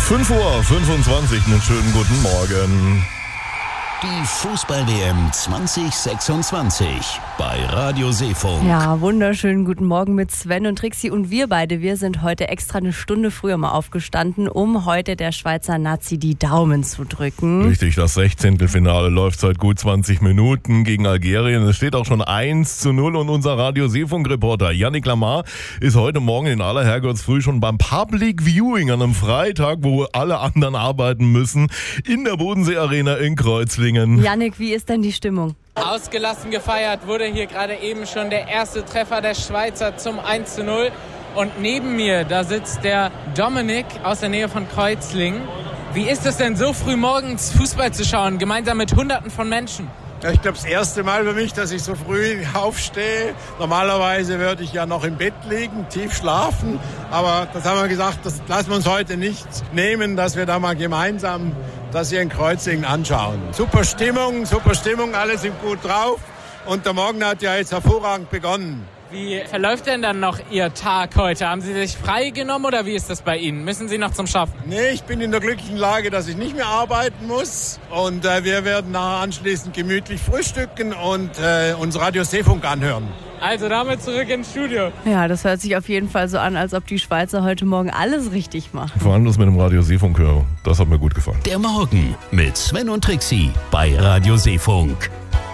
5:25 Uhr, einen schönen guten Morgen. Die Fußball-WM 2026 bei Radio Seefunk. Ja, wunderschönen guten Morgen mit Sven und Trixi und wir beide. Wir sind heute extra eine Stunde früher mal aufgestanden, um heute der Schweizer Nazi die Daumen zu drücken. Richtig, das 16. Finale läuft seit gut 20 Minuten gegen Algerien. Es steht auch schon 1:0 und unser Radio Seefunk-Reporter Yannick Lamar ist heute Morgen in aller Herrgottsfrüh schon beim Public Viewing an einem Freitag, wo alle anderen arbeiten müssen, in der Bodensee-Arena in Kreuzlingen. Yannick, wie ist denn die Stimmung? Ausgelassen gefeiert wurde hier gerade eben schon der erste Treffer der Schweizer zum 1:0. Und neben mir, da sitzt der Dominik aus der Nähe von Kreuzlingen. Wie ist es denn, so früh morgens Fußball zu schauen, gemeinsam mit Hunderten von Menschen? Ja, ich glaube, das erste Mal für mich, dass ich so früh aufstehe. Normalerweise würde ich ja noch im Bett liegen, tief schlafen. Aber das haben wir gesagt, das lassen wir uns heute nicht nehmen, dass wir da mal gemeinsam das hier in Kreuzlingen anschauen. Super Stimmung, alle sind gut drauf. Und der Morgen hat ja jetzt hervorragend begonnen. Wie verläuft denn dann noch Ihr Tag heute? Haben Sie sich frei genommen oder wie ist das bei Ihnen? Müssen Sie noch zum Schaffen? Nee, ich bin in der glücklichen Lage, dass ich nicht mehr arbeiten muss. Und wir werden nachher anschließend gemütlich frühstücken und uns Radio Seefunk anhören. Also damit zurück ins Studio. Ja, das hört sich auf jeden Fall so an, als ob die Schweizer heute Morgen alles richtig machen. Vor allem das mit dem Radio Seefunk hören. Das hat mir gut gefallen. Der Morgen mit Sven und Trixi bei Radio Seefunk.